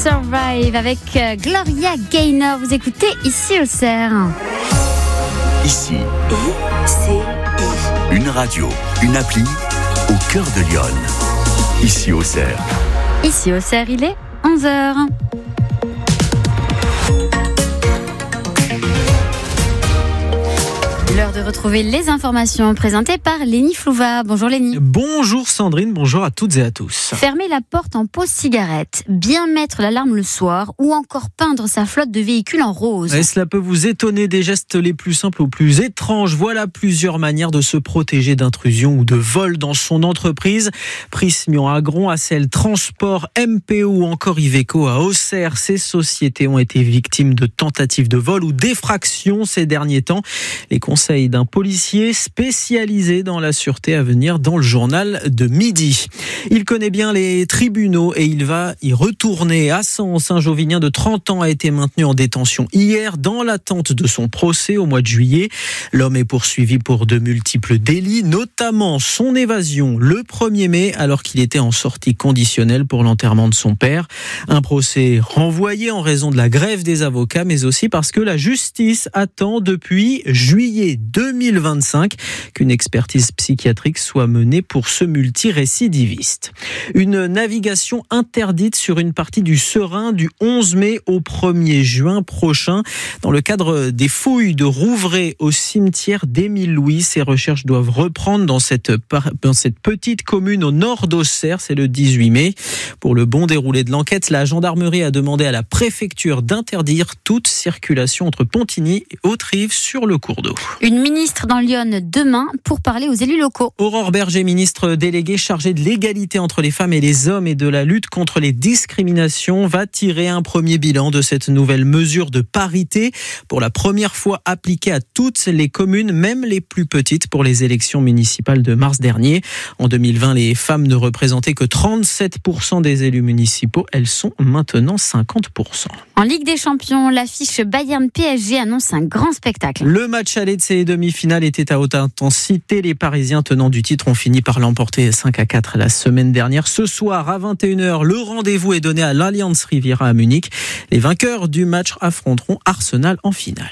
Survive avec Gloria Gaynor. Vous écoutez ici au CER. Ici, une radio, une appli au cœur de Lyon. Ici au CER. Ici au CER, il est 11h. L'heure de retrouver les informations présentées par Lénie Flouva. Bonjour Lénie. Bonjour Sandrine, bonjour à toutes et à tous. Fermer la porte en pause cigarette, bien mettre l'alarme le soir ou encore peindre sa flotte de véhicules en rose. Et cela peut vous étonner, des gestes les plus simples ou plus étranges. Voilà plusieurs manières de se protéger d'intrusion ou de vol dans son entreprise. Prysmian, Agron, Accel Transport, MPO ou encore Iveco à Auxerre. Ces sociétés ont été victimes de tentatives de vol ou d'effraction ces derniers temps. Les conseils d'un policier spécialisé dans la sûreté à venir dans le journal de midi. Il connaît bien les tribunaux et il va y retourner. À Sens, un Jovinien de 30 ans a été maintenu en détention hier dans l'attente de son procès au mois de juillet. L'homme est poursuivi pour de multiples délits, notamment son évasion le 1er mai alors qu'il était en sortie conditionnelle pour l'enterrement de son père. Un procès renvoyé en raison de la grève des avocats, mais aussi parce que la justice attend depuis juillet 2025 qu'une expertise psychiatrique soit menée pour ce multirécidiviste. Une navigation interdite sur une partie du Serein du 11 mai au 1er juin prochain. Dans le cadre des fouilles de Rouvray au cimetière d'Émile-Louis, ces recherches doivent reprendre dans cette petite commune au nord d'Auxerre. C'est le 18 mai. Pour le bon déroulé de l'enquête, la gendarmerie a demandé à la préfecture d'interdire toute circulation entre Pontigny et Haute-Rive sur le cours d'eau. Une ministre dans Lyon demain pour parler aux élus locaux. Aurore Berger, ministre déléguée chargée de l'égalité entre les femmes et les hommes et de la lutte contre les discriminations, va tirer un premier bilan de cette nouvelle mesure de parité pour la première fois appliquée à toutes les communes, même les plus petites, pour les élections municipales de mars dernier. En 2020, les femmes ne représentaient que 37% des élus municipaux. Elles sont maintenant 50%. En Ligue des Champions, l'affiche Bayern-PSG annonce un grand spectacle. Le match aller de ces demi-finales était à haute intensité. Les Parisiens tenants du titre ont fini par l'emporter 5-4 la semaine dernière. Ce soir à 21h, le rendez-vous est donné à l'Allianz Riviera à Munich. Les vainqueurs du match affronteront Arsenal en finale.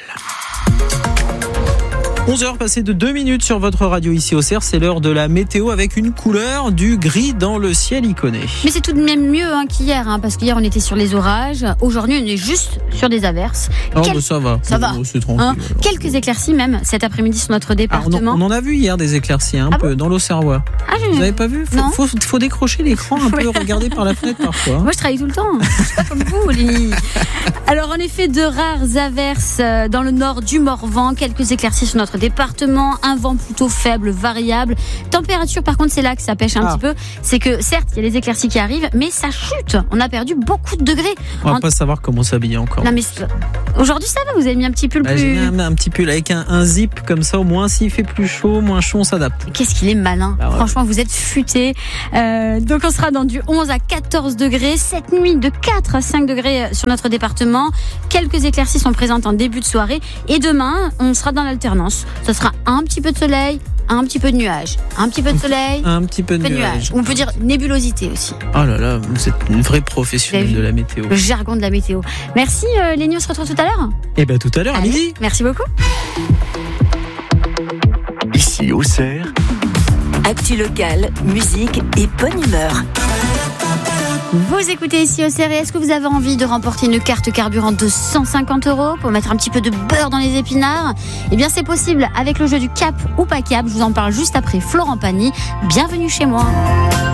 11h passées de 2 minutes sur votre radio ici au CER, c'est l'heure de la météo avec une couleur du gris dans le ciel iconé. Mais c'est tout de même mieux qu'hier, parce qu'hier on était sur les orages, aujourd'hui on est juste sur des averses. Ça va. Ça va. C'est tranquille. Quelques éclaircies même cet après-midi sur notre département. On en a vu hier des éclaircies un peu dans l'Auxerrois. Vous n'avez pas vu? Faut décrocher l'écran un peu, regarder par la fenêtre parfois. Moi je travaille tout le temps, je suis pas comme vous Lénie. Alors en effet, de rares averses dans le nord du Morvan, quelques éclaircies sur notre département, un vent plutôt faible, variable. Température, par contre, c'est là que ça pêche un petit peu. C'est que, certes, il y a les éclaircies qui arrivent, mais ça chute. On a perdu beaucoup de degrés. On va pas savoir comment s'habiller encore. Non, mais aujourd'hui, ça va. Vous avez mis un petit pull plus... J'ai mis un petit pull avec un zip comme ça. Au moins, s'il fait plus chaud, moins chaud, on s'adapte. Qu'est-ce qu'il est malin. Ouais. Franchement, vous êtes futés. Donc, on sera dans du 11 à 14 degrés. Cette nuit, de 4 à 5 degrés sur notre département. Quelques éclaircies sont présentes en début de soirée. Et demain, on sera dans l'alternance. Ce sera un petit peu de soleil, un petit peu de nuages. Un petit peu de soleil, un petit peu de nuages. On peut dire nébulosité aussi. Oh là là, vous êtes une vraie professionnelle de la météo. Le jargon de la météo. Merci Lénie, on se retrouve tout à l'heure. Tout à l'heure, à midi. Merci beaucoup. Ici au CER. Actu locale, musique et bonne humeur. Vous écoutez ici au CER. Est-ce que vous avez envie de remporter une carte carburant de 150 € pour mettre un petit peu de beurre dans les épinards? Eh bien, c'est possible avec le jeu du cap ou pas cap. Je vous en parle juste après Florent Pagny. Bienvenue chez moi.